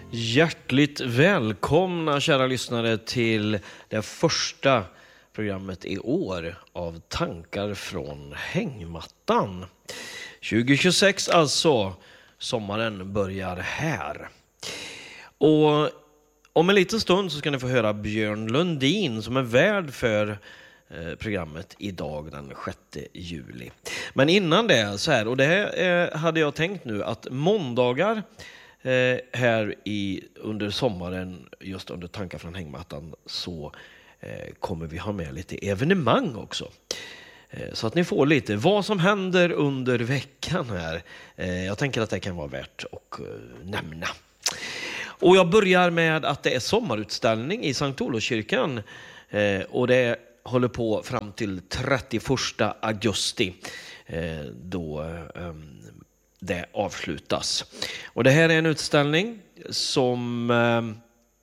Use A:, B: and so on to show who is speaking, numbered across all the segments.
A: Hjärtligt välkomna kära lyssnare till det första programmet i år av Tankar från hängmattan. 2026 alltså, sommaren börjar här. Och om en liten stund så ska ni få höra Björn Lundin som är värd för programmet idag den 6 juli. Men innan det så här, och det hade jag tänkt nu att måndagar här under sommaren, just under Tankar från hängmattan, så kommer vi ha med lite evenemang också. Så att ni får lite vad som händer under veckan här. Jag tänker att det kan vara värt att nämna. Och jag börjar med att det är sommarutställning i Sankt Olofskyrkan. Och det håller på fram till 31 augusti. Då det avslutas. Och det här är en utställning som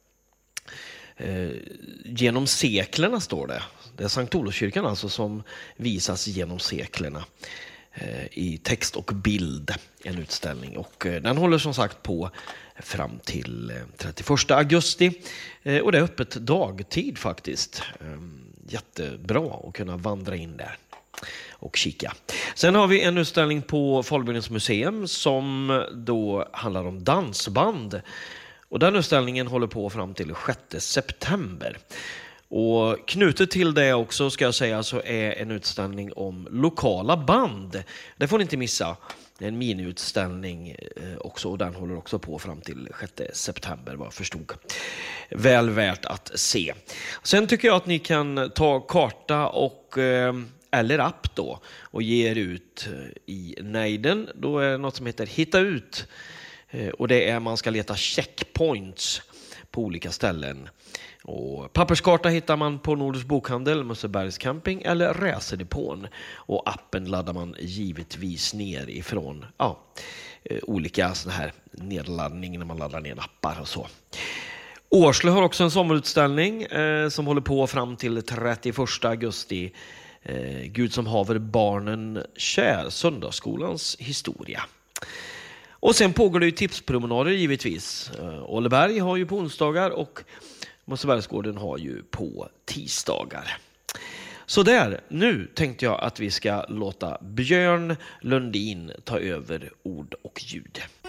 A: genom seklerna står det. Det är Sankt Olofskyrkan alltså som visas genom seklerna i text och bild, en utställning. Och den håller som sagt på fram till 31 augusti. Och det är öppet dagtid faktiskt. Jättebra att kunna vandra in där och kika. Sen har vi en utställning på Folkbildningens museum som då handlar om dansband. Och den utställningen håller på fram till 6 september. Och knutet till det också ska jag säga så är en utställning om lokala band. Det får ni inte missa. Det är en miniutställning också och den håller också på fram till 6 september vad jag förstod. Väl värt att se. Sen tycker jag att ni kan ta karta och eller app då och ge er ut i nejden. Då är det något som heter Hitta ut. Och det är man ska leta checkpoints på olika ställen. Och papperskarta hittar man på Nordisk bokhandel, Mussebergs camping eller Reserdepån. Och appen laddar man givetvis ner ifrån olika såna här nedladdning när man laddar ner appar och så. Årsle har också en sommarutställning som håller på fram till 31 augusti. Gud som haver barnen kär, söndagsskolans historia. Och sen pågår det ju tipspromenader givetvis. Åleberg har ju på onsdagar och Mussebergsgården har ju på tisdagar. Så där, nu tänkte jag att vi ska låta Björn Lundin ta över ord och ljud.